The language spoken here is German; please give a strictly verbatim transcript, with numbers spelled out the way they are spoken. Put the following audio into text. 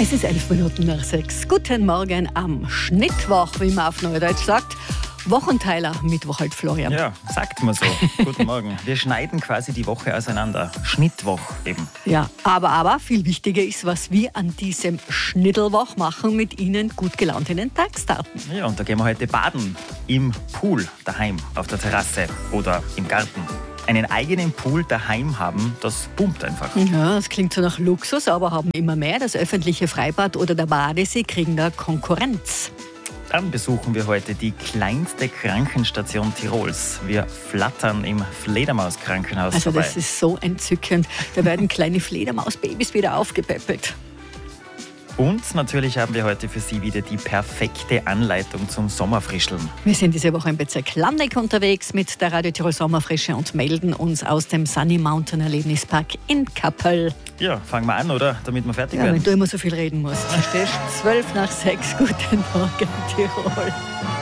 Es ist elf Minuten nach sechs. Guten Morgen am Schnittwoch, wie man auf Neudeutsch sagt. Wochenteiler, Mittwoch halt, Florian. Ja, sagt man so. Guten Morgen. Wir schneiden quasi die Woche auseinander. Schnittwoch eben. Ja, aber, aber viel wichtiger ist, was wir an diesem Schnittelwoch machen, mit Ihnen gut gelaunt in den Tag starten. Ja, und da gehen wir heute baden. Im Pool, daheim, auf der Terrasse oder im Garten. Einen eigenen Pool daheim haben, das boomt einfach. Ja, das klingt so nach Luxus, aber haben immer mehr. Das öffentliche Freibad oder der Badesee kriegen da Konkurrenz. Dann besuchen wir heute die kleinste Krankenstation Tirols. Wir flattern im Fledermauskrankenhaus Also vorbei. das ist so entzückend. Da werden kleine Fledermausbabys wieder aufgepäppelt. Und natürlich haben wir heute für Sie wieder die perfekte Anleitung zum Sommerfrischeln. Wir sind diese Woche im Bezirk Landeck unterwegs mit der Radio Tirol Sommerfrische und melden uns aus dem Sunny Mountain Erlebnispark in Kappel. Ja, fangen wir an, oder? Damit wir fertig Ja, wenn werden. du immer so viel reden musst. Verstehst? Zwölf nach sechs. Guten Morgen, Tirol.